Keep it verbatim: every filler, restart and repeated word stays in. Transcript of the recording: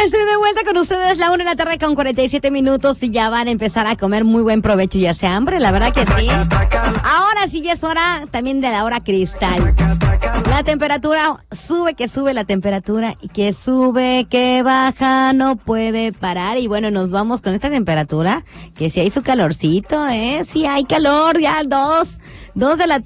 Estoy de vuelta con ustedes, la una de la tarde con cuarenta y siete minutos y ya van a empezar a comer muy buen provecho y hace hambre, la verdad que sí. Ahora sí ya es hora también de la hora cristal. La temperatura sube, que sube la temperatura y que sube, que baja, no puede parar. Y bueno, nos vamos con esta temperatura, que si hay su calorcito, ¿eh? Si hay calor, ya dos, dos de la